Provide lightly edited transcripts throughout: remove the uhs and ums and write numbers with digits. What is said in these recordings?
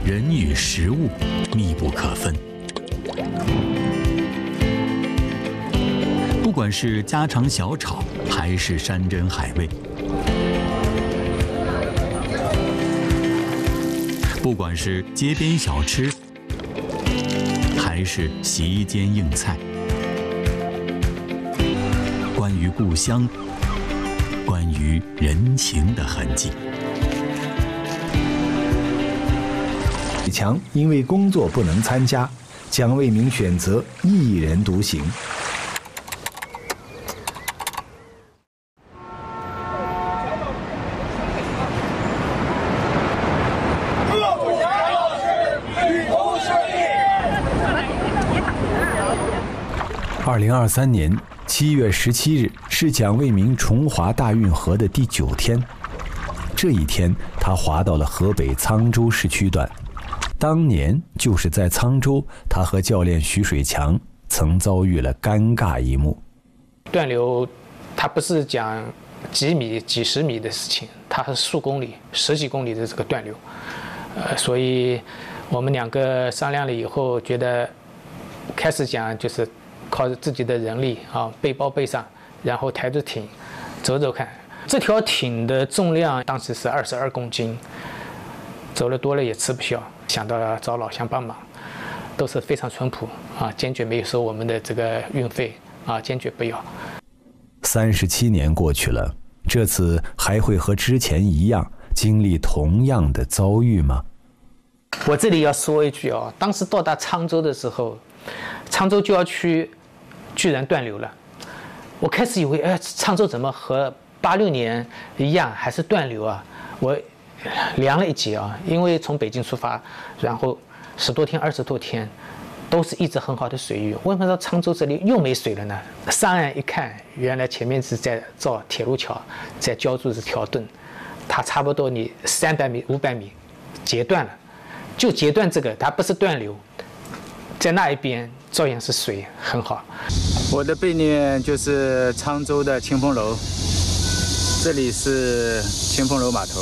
人与食物密不可分。不管是家常小炒，还是山珍海味，不管是街边小吃，还是席间硬菜，关于故乡，关于人情的痕迹。 李强因为工作不能参加，蒋卫民选择一人独行。2023年7月17日是蒋卫民重划大运河的第9天。这一天，他划到了河北沧州市区段。当年就是在沧州，他和教练徐水强曾遭遇了尴尬一幕。 断流，它不是讲几米、几十米的事情，它是数公里、10几公里的这个断流。所以我们2个商量了以后，觉得开始讲就是靠着自己的人力啊，背包背上，然后抬着艇走走看。这条艇的重量当时是22公斤，走了多了也吃不消。想到要找老乡帮忙，都是非常淳朴啊，坚决没有收我们的这个运费啊，坚决不要。 37年过去了，这次还会和之前一样经历同样的遭遇吗？ 我这里要说一句啊，当时到达沧州的时候，沧州郊区居然断流了。我开始以为，沧州怎么和86年一样还是断流啊？我量了一节啊，因为从北京出发，然后10多天、20多天，都是一直很好的水域。为什么到沧州这里又没水了呢？上岸一看，原来前面是在造铁路桥，在浇筑这条墩，它差不多你300米、500米截断了，就截断这个，它不是断流，在那一边照样是水很好。 我的背面就是沧州的清风楼，这里是清风楼码头。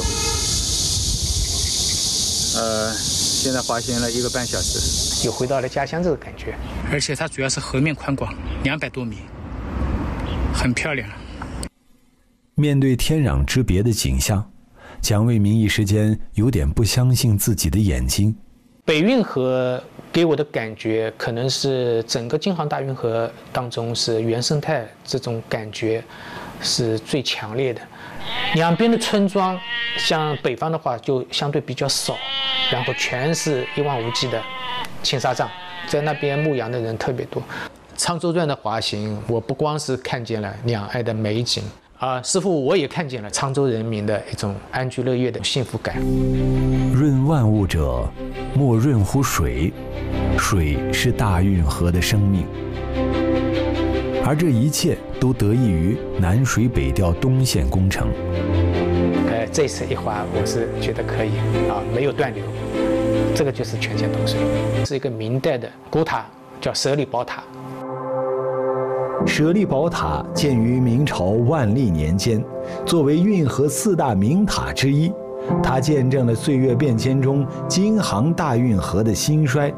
现在滑行了1个半小时， 又回到了家乡这个感觉。 而且它主要是河面宽广，200多米，很漂亮。 面对天壤之别的景象，蒋卫民一时间有点不相信自己的眼睛。 北运河给我的感觉，可能是整个京杭大运河当中是原生态这种感觉是最强烈的。两边的村庄，像北方的话就相对比较少，然后全是一望无际的青纱帐，在那边牧羊的人特别多。沧州段的滑行，我不光是看见了两岸的美景啊，似乎我也看见了沧州人民的一种安居乐业的幸福感。 润万物者，莫润乎水，水是大运河的生命。而这一切都得益于南水北调东线工程。 这次一滑，我是觉得可以啊，没有断流，这个就是全线通水，是一个明代的古塔，叫舍利宝塔。 舍利宝塔建于明朝万历年间，作为运河4大名塔之一，它见证了岁月变迁中京杭大运河的兴衰。